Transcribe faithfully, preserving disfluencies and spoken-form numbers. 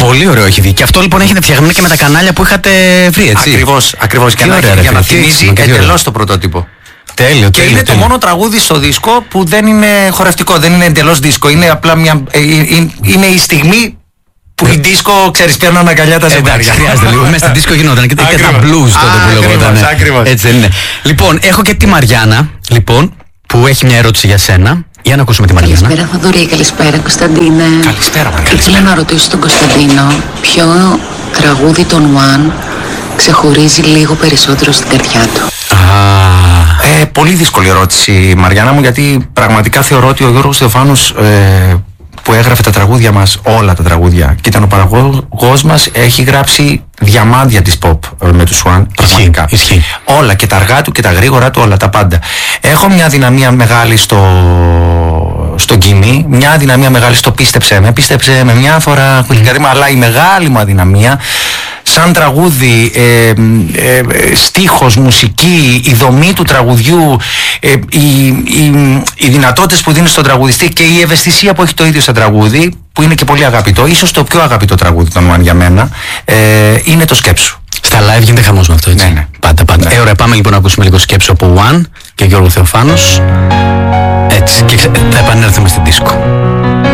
Πολύ ωραίο έχει δει. Και αυτό λοιπόν έχετε φτιαγμένο και με τα κανάλια που είχατε βρει, έτσι. Ακριβώς, ακριβώς. Και να, ωραία, για ρε, να φίλε, θυμίζει εντελώς το πρωτότυπο. Τέλειο, Και τέλειο, είναι τέλειο. το μόνο τραγούδι στο δίσκο που δεν είναι χορευτικό, δεν είναι εντελώς δίσκο. Είναι απλά μια. ε, ε, είναι η στιγμή που η δίσκο, ξέρεις, παίρνουν αγκαλιά τα ζευγάρια. Εντάξει, χρειάζεται λίγο. Μέσα στην δίσκο γινόταν και, και τα blues τότε που λεγόταν. Έτσι δεν είναι. Λοιπόν, έχω και τη Μαριάννα, λοιπόν, που έχει μια ερώτηση για σένα. Για να ακούσουμε τη Μαριάννα. Καλησπέρα Θοδωρή, καλησπέρα Κωνσταντίνε. Καλησπέρα, Μαριάννα. Ήθελα να ρωτήσω τον Κωνσταντίνο ποιο τραγούδι των One ξεχωρίζει λίγο περισσότερο στην καρδιά του. Α, Ε, πολύ δύσκολη ερώτηση, Μαριάννα μου, γιατί πραγματικά θεωρώ ότι ο Γιώργος Θεοφάνους, ε, που έγραφε τα τραγούδια μας, όλα τα τραγούδια, και ήταν ο παραγωγός μας, έχει γράψει διαμάντια της pop ε, με τους One, πραγματικά. ισχύει. Όλα, και τα αργά του και τα γρήγορα του, όλα τα πάντα. Έχω μια δυναμία μεγάλη στο, στο γκίμι, μια δυναμία μεγάλη στο πίστεψέ με, πίστεψέ με μια φορά, mm. αλλά η μεγάλη μου αδυναμία, σαν τραγούδι, ε, ε, ε, στίχος, μουσική, η δομή του τραγουδιού, ε, οι, οι, οι δυνατότητες που δίνει στον τραγουδιστή και η ευαισθησία που έχει το ίδιο σαν τραγούδι, που είναι και πολύ αγαπητό, ίσως το πιο αγαπητό τραγούδι των One για μένα, ε, είναι το Σκέψου. στα live γίνεται χαμός με αυτό, έτσι. Ναι, ναι. Πάντα, πάντα. Ναι. Ε, ωραία, πάμε λοιπόν να ακούσουμε λίγο Σκέψου από One και Γιώργο Θεοφάνος. Έτσι, και ξε... θα επανέλθουμε στην δίσκο.